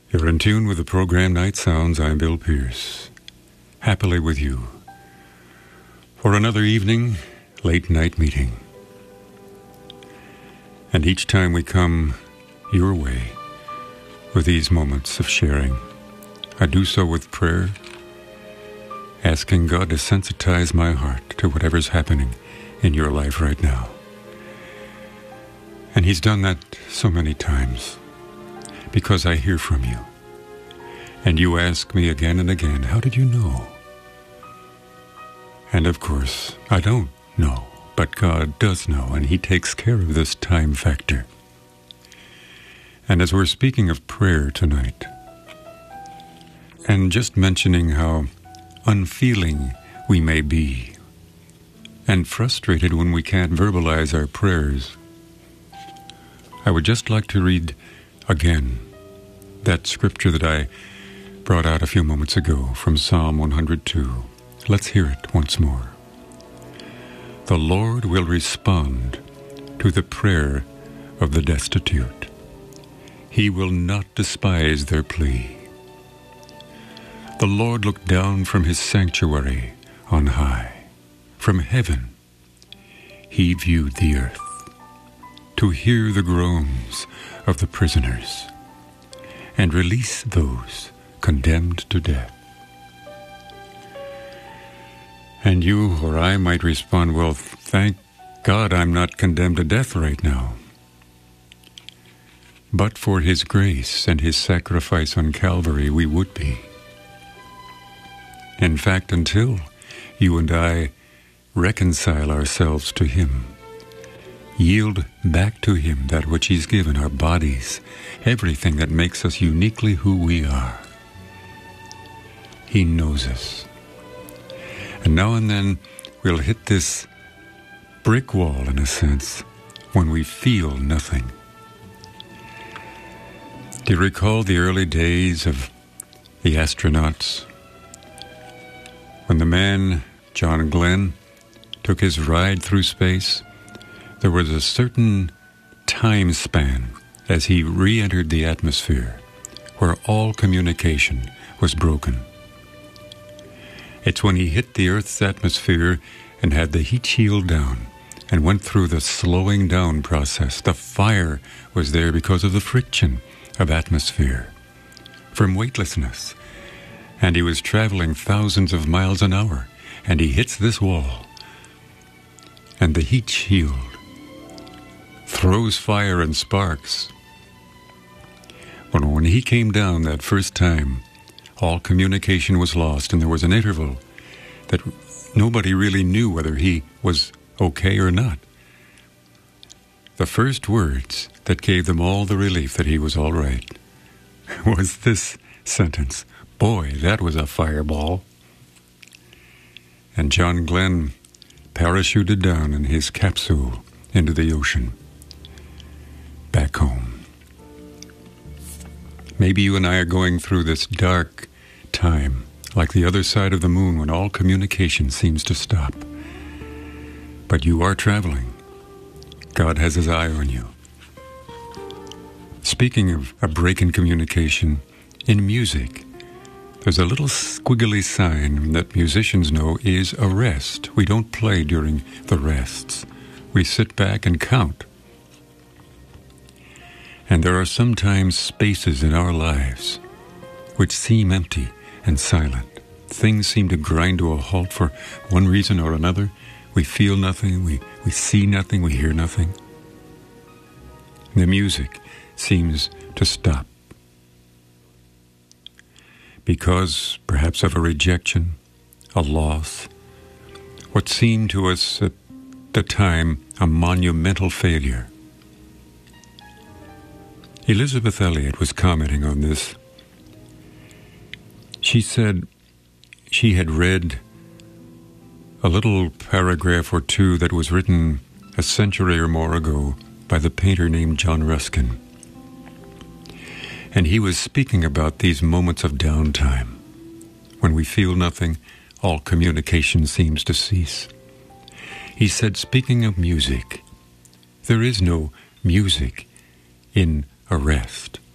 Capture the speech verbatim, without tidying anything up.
You're in tune with the program Night Sounds. I'm Bill Pierce, happily with you for another evening, late night meeting. And each time we come your way with these moments of sharing, I do so with prayer, asking God to sensitize my heart to whatever's happening in your life right now. And He's done that so many times, because I hear from you. And you ask me again and again, how did you know? And of course, I don't know, but God does know, and He takes care of this time factor. And as we're speaking of prayer tonight, and just mentioning how unfeeling we may be, and frustrated when we can't verbalize our prayers, I would just like to read again that scripture that I brought out a few moments ago from Psalm one hundred two. Let's hear it once more. The Lord will respond to the prayer of the destitute. He will not despise their plea. The Lord looked down from His sanctuary on high. From heaven He viewed the earth to hear the groans of the prisoners and release those condemned to death. And you or I might respond, well, thank God I'm not condemned to death right now. But for His grace and His sacrifice on Calvary, we would be. In fact, until you and I reconcile ourselves to Him, yield back to Him that which He's given, our bodies, everything that makes us uniquely who we are, He knows us. And now and then we'll hit this brick wall, in a sense, when we feel nothing. Do you recall the early days of the astronauts? When the man, John Glenn, took his ride through space, there was a certain time span as he re-entered the atmosphere where all communication was broken. It's when he hit the Earth's atmosphere and had the heat shield down and went through the slowing down process. The fire was there because of the friction of atmosphere from weightlessness. And he was traveling thousands of miles an hour, and he hits this wall, and the heat shield throws fire and sparks. But when he came down that first time, all communication was lost, and there was an interval that nobody really knew whether he was okay or not. The first words that gave them all the relief that he was all right was this sentence, "Boy, that was a fireball." And John Glenn parachuted down in his capsule into the ocean, back home. Maybe you and I are going through this dark time, like the other side of the moon when all communication seems to stop. But you are traveling. God has His eye on you. Speaking of a break in communication, in music, there's a little squiggly sign that musicians know is a rest. We don't play during the rests. We sit back and count. And there are sometimes spaces in our lives which seem empty and silent. Things seem to grind to a halt for one reason or another. We feel nothing, we, we see nothing, we hear nothing. The music seems to stop. Because perhaps of a rejection, a loss, what seemed to us at the time a monumental failure. Elizabeth Elliot was commenting on this. She said she had read a little paragraph or two that was written a century or more ago by the painter named John Ruskin. And he was speaking about these moments of downtime, when we feel nothing, all communication seems to cease. He said, speaking of music, there is no music in a rest.